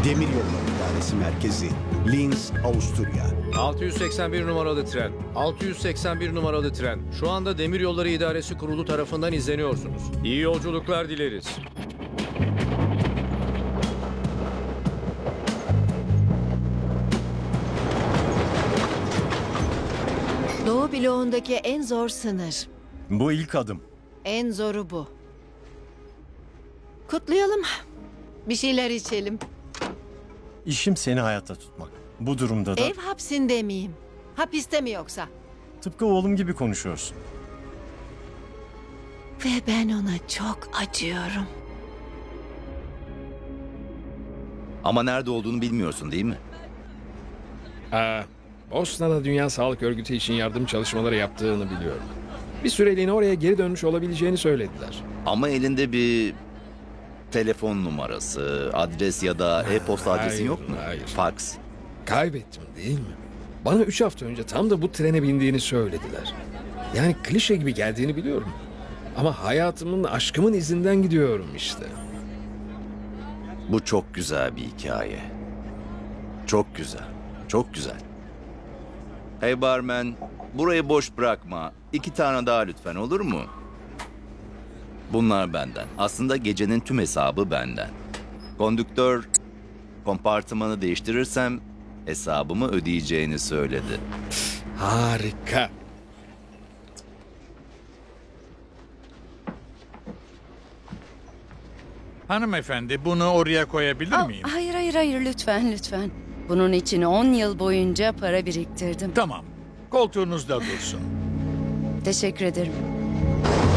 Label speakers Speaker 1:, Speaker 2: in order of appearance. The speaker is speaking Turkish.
Speaker 1: Demiryolları İdaresi Merkezi, Linz, Avusturya.
Speaker 2: 681 numaralı tren. 681 numaralı tren. Şu anda Demiryolları İdaresi Kurulu tarafından izleniyorsunuz. İyi yolculuklar dileriz.
Speaker 3: Doğu bloğundaki en zor sınır.
Speaker 4: Bu ilk adım.
Speaker 3: En zoru bu. Kutlayalım. Bir şeyler içelim.
Speaker 4: İşim seni hayatta tutmak. Bu durumda da
Speaker 3: Ev hapsinde miyim? Hapiste mi yoksa?
Speaker 4: tıpkı oğlum gibi konuşuyorsun.
Speaker 3: Ve ben ona çok acıyorum.
Speaker 5: Ama nerede olduğunu bilmiyorsun değil mi?
Speaker 6: Bosna'da Dünya Sağlık Örgütü için yardım çalışmaları yaptığını biliyorum. Bir süreliğine oraya geri dönmüş olabileceğini söylediler.
Speaker 5: Ama elinde bir telefon numarası, adres ya da e-posta adresin
Speaker 6: Hayır,
Speaker 5: yok mu?
Speaker 6: hayır.
Speaker 5: Fax.
Speaker 6: Kaybettim değil mi? Bana 3 hafta önce tam da bu trene bindiğini söylediler. Yani klişe gibi geldiğini biliyorum. Ama hayatımın, aşkımın izinden gidiyorum işte.
Speaker 5: Bu çok güzel bir hikaye. Çok güzel. Çok güzel. Hey barmen, burayı boş bırakma. 2 tane daha lütfen, olur mu? Bunlar benden. Aslında gecenin tüm hesabı benden. Kondüktör, kompartımanı değiştirirsem hesabımı ödeyeceğini söyledi.
Speaker 6: Harika.
Speaker 7: Hanımefendi, bunu oraya koyabilir miyim?
Speaker 8: Hayır lütfen. Bunun için 10 yıl boyunca para biriktirdim.
Speaker 7: Tamam. Koltuğunuzda dursun.
Speaker 8: Teşekkür ederim.